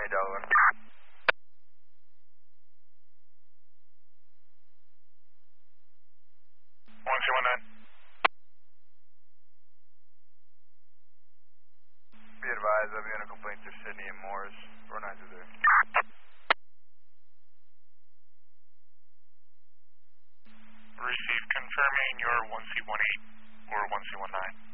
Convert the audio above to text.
Delaware. 1219. Be advised, I'll be on a complaint to Sydney and Morris. 4920. Receive confirming your 1C18 or 1C19.